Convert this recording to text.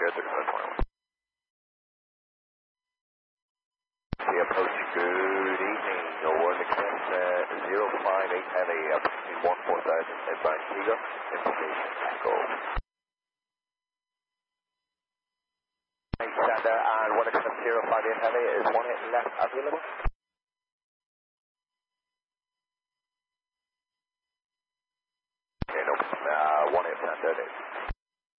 Sierra 3521. The approach, good evening. World Express 058 Heavy, approaching 14,000 inbound Giga, information echo. Sander and World Express 058 Heavy is 18 left available. Okay, no, 18 Sander it is.